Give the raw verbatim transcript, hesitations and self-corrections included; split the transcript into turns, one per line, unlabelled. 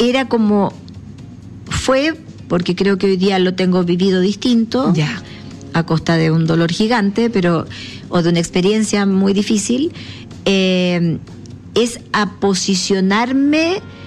era como, fue, porque creo que hoy día lo tengo vivido distinto,
ya,
a costa de un dolor gigante, pero, o de una experiencia muy difícil, eh, es a posicionarme